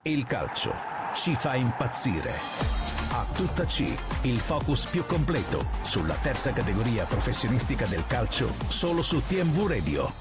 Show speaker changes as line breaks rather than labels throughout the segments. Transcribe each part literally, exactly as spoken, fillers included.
Il calcio ci fa impazzire. A tutta C, il focus più completo sulla terza categoria professionistica del calcio, solo su T M V Radio.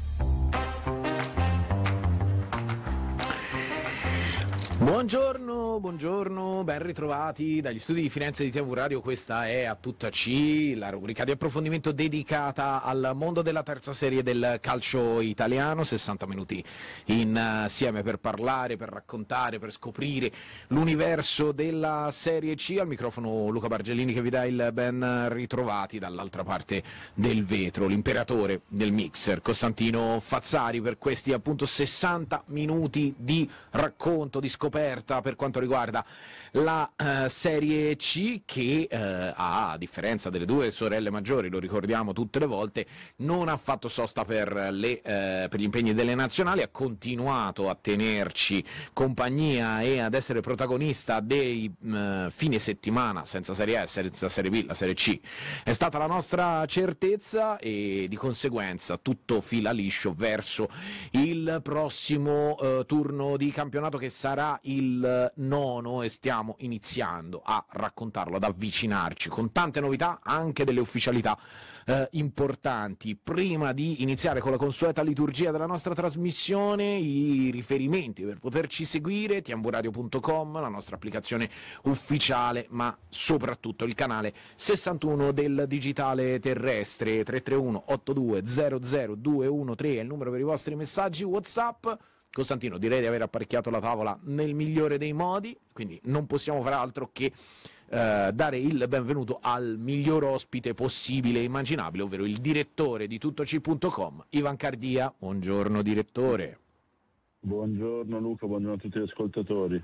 Buongiorno, buongiorno, ben ritrovati dagli studi di Firenze di T M V Radio. Questa è A Tutta C, la rubrica di approfondimento dedicata al mondo della terza serie del calcio italiano. sessanta minuti insieme per parlare, per raccontare, per scoprire l'universo della Serie C. Al microfono Luca Bargellini che vi dà il ben ritrovati. Dall'altra parte del vetro l'imperatore del mixer Costantino Fazzari, per questi appunto sessanta minuti di racconto, di scoperta per quanto riguarda la uh, Serie C, che uh, ha, a differenza delle due sorelle maggiori, lo ricordiamo tutte le volte, non ha fatto sosta per, le, uh, per gli impegni delle nazionali, ha continuato a tenerci compagnia e ad essere protagonista dei uh, fine settimana senza Serie A, senza Serie B. La Serie C è stata la nostra certezza e di conseguenza tutto fila liscio verso il prossimo uh, turno di campionato, che sarà il nono, e stiamo iniziando a raccontarlo, ad avvicinarci con tante novità, anche delle ufficialità eh, importanti. Prima di iniziare con la consueta liturgia della nostra trasmissione, i riferimenti per poterci seguire: t m v radio punto com, la nostra applicazione ufficiale, ma soprattutto il canale sessantuno del digitale terrestre. Tre tre uno otto due zero zero due uno tre è il numero per i vostri messaggi WhatsApp. Costantino, direi di aver apparecchiato la tavola nel migliore dei modi, quindi non possiamo fare altro che eh, dare il benvenuto al miglior ospite possibile e immaginabile, ovvero il direttore di tuttoc punto com, Ivan Cardia. Buongiorno direttore.
Buongiorno Luca, buongiorno a tutti gli ascoltatori.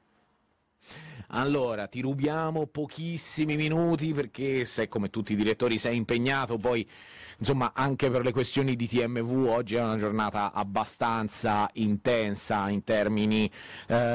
Allora, ti rubiamo pochissimi minuti perché se, come tutti i direttori, sei impegnato, poi insomma anche per le questioni di T M V oggi è una giornata abbastanza intensa in termini eh,